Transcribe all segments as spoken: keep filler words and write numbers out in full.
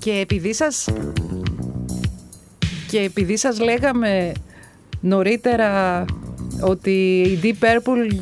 Και επειδή σας, και επειδή σας λέγαμε νωρίτερα ότι οι Deep Purple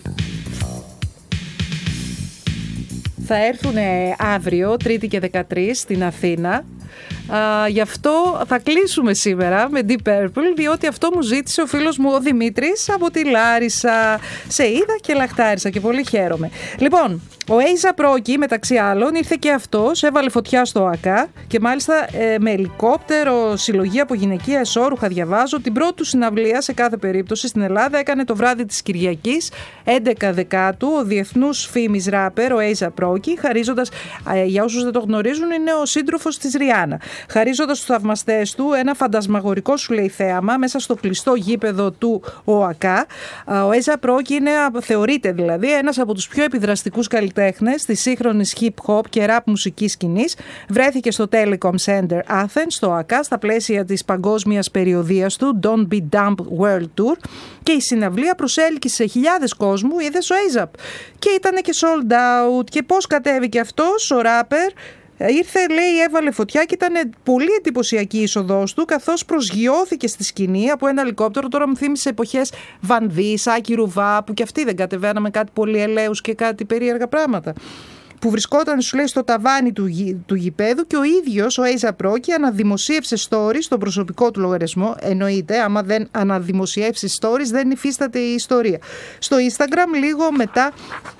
θα έρθουν αύριο, Τρίτη και δεκατρείς, στην Αθήνα, Uh, γι' αυτό θα κλείσουμε σήμερα με Deep Purple, διότι αυτό μου ζήτησε ο φίλος μου ο Δημήτρης από τη Λάρισα. Σε είδα και λαχτάρισα και πολύ χαίρομαι. Λοιπόν, ο A$AP Rocky μεταξύ άλλων ήρθε και αυτός, έβαλε φωτιά στο ΟΑΚΑ και μάλιστα ε, με ελικόπτερο, συλλογή από γυναικεία εσώρουχα, διαβάζω. Την πρώτη του συναυλία σε κάθε περίπτωση στην Ελλάδα έκανε το βράδυ της Κυριακής έντεκα Δεκάτου ο διεθνούς φήμης ράπερ, ο A$AP Rocky, χαρίζοντας, ε, για όσους δεν το γνωρίζουν, είναι ο σύντροφος της Ριάννα. Χαρίζοντας στους θαυμαστές του ένα φαντασμαγορικό, σου λέει, θέαμα μέσα στο κλειστό γήπεδο του ΟΑΚΑ. Ο A$AP Rocky είναι, θεωρείται δηλαδή, ένας από τους πιο επιδραστικούς καλλιτέχνες της σύγχρονης hip-hop και rap μουσικής σκηνής. Βρέθηκε στο Telecom Center Athens, στο ΟΑΚΑ, στα πλαίσια της παγκόσμιας περιοδίας του Don't Be Dumb World Tour, και η συναυλία προσέλκυσε χιλιάδες κόσμου, είδες ο A$AP. Και ήταν και sold out. Και πώς κατέβηκε αυτός ο ράπερ? Ήρθε, λέει, έβαλε φωτιά και ήταν πολύ εντυπωσιακή η είσοδός του, καθώς προσγειώθηκε στη σκηνή από ένα ελικόπτερο. Τώρα μου θύμισε εποχές Βανδύ, Σάκη Ρουβά, που κι αυτοί δεν κατεβαίναμε κάτι πολύ ελαίους και κάτι περίεργα πράγματα. Που βρισκόταν, σου λέει, στο ταβάνι του, γη, του γηπέδου, και ο ίδιος ο A$AP Rocky αναδημοσίευσε stories στον προσωπικό του λογαριασμό. Εννοείται, άμα δεν αναδημοσιεύσει stories, δεν υφίσταται η ιστορία. Στο Instagram, λίγο μετά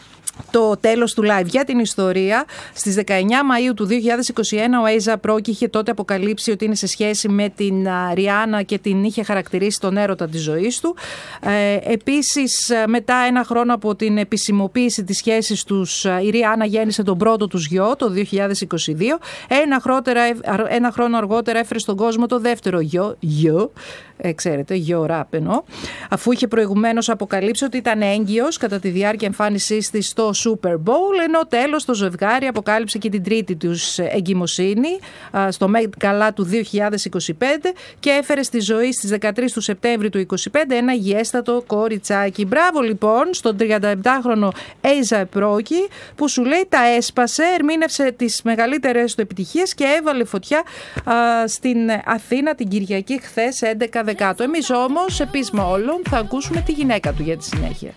το τέλος του live. Για την ιστορία, στις δεκαεννιά Μαΐου του δύο χιλιάδες είκοσι ένα ο A$AP Rocky είχε τότε αποκαλύψει ότι είναι σε σχέση με την Ριάννα και την είχε χαρακτηρίσει τον έρωτα της ζωής του. Ε, επίσης, μετά ένα χρόνο από την επισημοποίηση της σχέσης τους, η Ριάννα γέννησε τον πρώτο τους γιο το δύο χιλιάδες είκοσι δύο. Ένα, χρότερα, ένα χρόνο αργότερα έφερε στον κόσμο το δεύτερο γιο, γιο ε, ξέρετε, γιο ράπ εννοώ, αφού είχε προηγουμένως αποκαλύψει ότι ήταν έγκυος κατά τη διάρκεια εμφάνισής της στο Super Bowl, ενώ τέλος το ζευγάρι αποκάλυψε και την τρίτη τους εγκυμοσύνη στο Met Gala του δύο χιλιάδες είκοσι πέντε και έφερε στη ζωή στις δεκατρείς του Σεπτέμβρη του είκοσι πέντε ένα υγιέστατο κοριτσάκι. Μπράβο λοιπόν στον τριανταεπτάχρονο A$AP Rocky, που σου λέει τα έσπασε, ερμήνευσε τις μεγαλύτερες του επιτυχίες και έβαλε φωτιά α, στην Αθήνα την Κυριακή χθες έντεκα Δεκάτου. Εμείς όμως, επίσημα όλων, θα ακούσουμε τη γυναίκα του για τη συνέχεια.